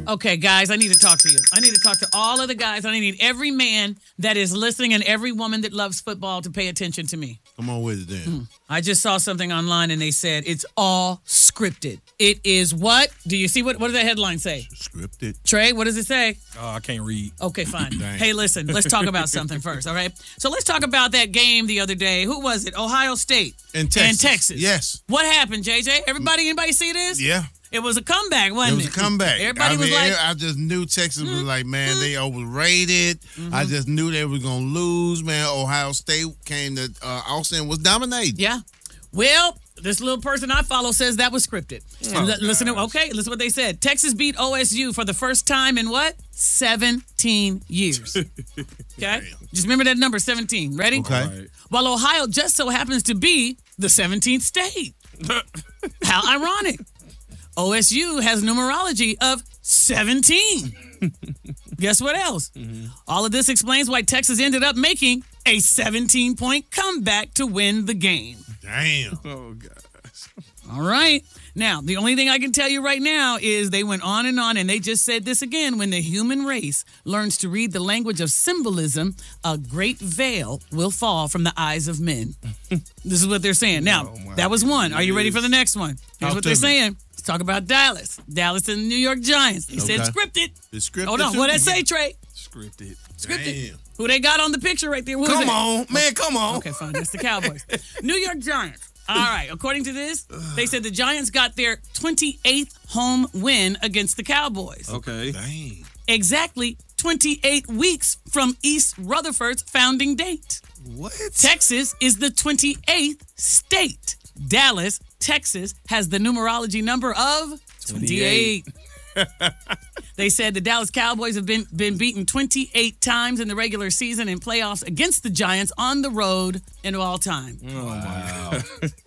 Okay, guys, I need to talk to you. I need to talk to all of the guys. I need every man that is listening and every woman that loves football to pay attention to me. Come on with it then. I just saw something online and they said it's all scripted. It is what? Do you see what does that headline say? Scripted. Trey, what does it say? Oh, I can't read. Okay, fine. Dang. Hey, listen, let's talk about something first, all right? So let's talk about that game the other day. Who was it? Ohio State. In Texas. Yes. What happened, JJ? Anybody see this? Yeah. It was a comeback, wasn't it? It was a comeback. Everybody was like... I just knew Texas was like, man, they overrated. I just knew they were going to lose, man. Ohio State came to Austin, was dominating. Yeah. Well, this little person I follow says that was scripted. Listen to what they said. Texas beat OSU for the first time in what? 17 years. Okay? Just remember that number, 17. Ready? Okay. Right. While Ohio just so happens to be the 17th state. How ironic. OSU has numerology of 17. Guess what else? All of this explains why Texas ended up making a 17-point comeback to win the game. Damn. Oh, gosh. All right. Now, the only thing I can tell you right now is they went on, and they just said this again. When the human race learns to read the language of symbolism, a great veil will fall from the eyes of men. This is what they're saying. Now, that was one. Are you ready for the next one? Here's what they're saying. Let's talk about Dallas. Dallas and the New York Giants. They said scripted. It's scripted. Hold on. What did I say, Trey? Scripted. Scripted. Damn. Who they got on the picture right there? Who is Come it? on, man, come on. Okay, fine. That's the Cowboys. New York Giants. All right. According to this, they said the Giants got their 28th home win against the Cowboys. Okay. Dang. Exactly 28 weeks from East Rutherford's founding date. What? Texas is the 28th state. Dallas, Texas, has the numerology number of 28. They said the Dallas Cowboys have been beaten 28 times in the regular season and playoffs against the Giants on the road in all time. Oh, wow.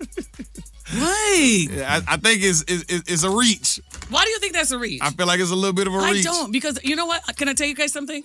Right. I think it's a reach. Why do you think that's a reach? I feel like it's a little bit of a reach. I don't, because you know what? Can I tell you guys something?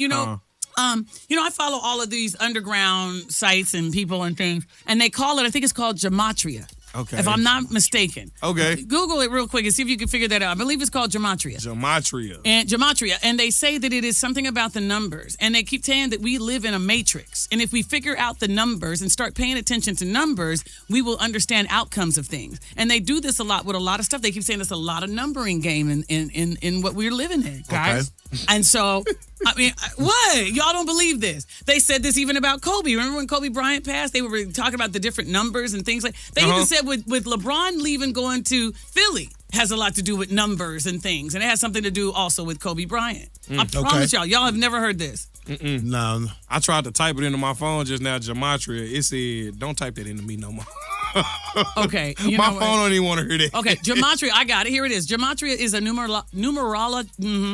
I follow all of these underground sites and people and things, and they call it, I think it's called gematria. Okay. If I'm not mistaken. Okay. Google it real quick and see if you can figure that out. I believe it's called gematria. Gematria. And they say that it is something about the numbers. And they keep saying that we live in a matrix. And if we figure out the numbers and start paying attention to numbers, we will understand outcomes of things. And they do this a lot with a lot of stuff. They keep saying it's a lot of numbering game in what we're living in, guys. Okay. And so, I mean, what? Y'all don't believe this. They said this even about Kobe. Remember when Kobe Bryant passed? They were talking about the different numbers and things like that. They even said with LeBron leaving, going to Philly has a lot to do with numbers and things. And it has something to do also with Kobe Bryant. I promise y'all have never heard this. No. I tried to type it into my phone just now, gematria. It said, don't type that into me no more. Okay. My phone don't even want to hear that. Okay, gematria, I got it. Here it is. Gematria is a numerological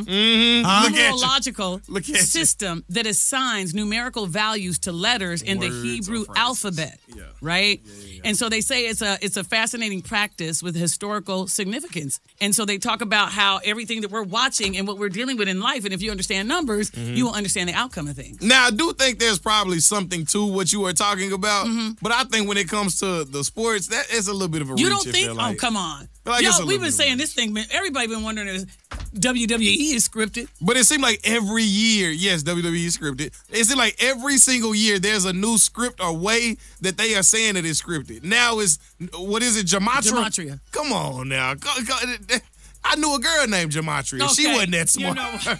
system that assigns numerical values to letters in the Hebrew alphabet. Yeah. Right? Yeah. And so they say it's a fascinating practice with historical significance. And so they talk about how everything that we're watching and what we're dealing with in life, and if you understand numbers, you will understand the outcome of things. Now, I do think there's probably something to what you are talking about, but I think when it comes to the sports, that is a little bit of a reach. You don't think? Like. Oh, come on. Like Yo, we've been saying this thing, man. Everybody been wondering if WWE is scripted. But it seemed like every year, yes, WWE is scripted. It seemed like every single year there's a new script or way that they are saying it is scripted. Now it's, what is it, gematria? Gematria. Come on now. I knew a girl named Gematria. Okay. She wasn't that smart.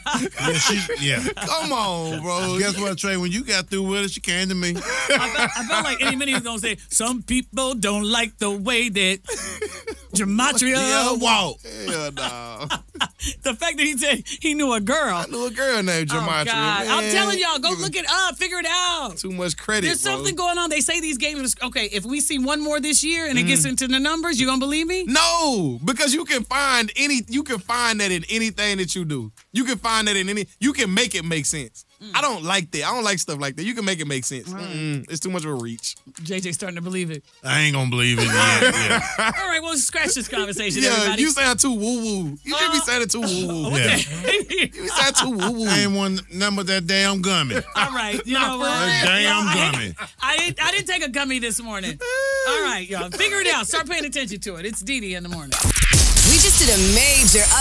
Come on, bro. Guess what, Trey? When you got through with her, she came to me. I felt like any minute he was going to say, some people don't like the way that Gematria walk. Hell no. The fact that he said he knew a girl. I knew a girl named Gematria. Oh, God. I'm telling y'all, go look it up. Figure it out. Too much credit, There's something going on. They say these games, okay, if we see one more this year and it gets into the numbers, you going to believe me? No, because you can find that in anything that you do. You can find that you can make it make sense. I don't like that. I don't like stuff like that. You can make it make sense. It's too much of a reach. JJ starting to believe it. I ain't gonna believe it yet. Yeah. All right, well, scratch this conversation, yeah, everybody. You sound too woo-woo. You should be saying it too woo-woo. Yeah. You sound too woo-woo. I ain't one number that damn gummy. All right, you know what? That damn gummy. I didn't take a gummy this morning. All right, y'all. Figure it out. Start paying attention to it. It's Dee Dee in the morning. We just did a major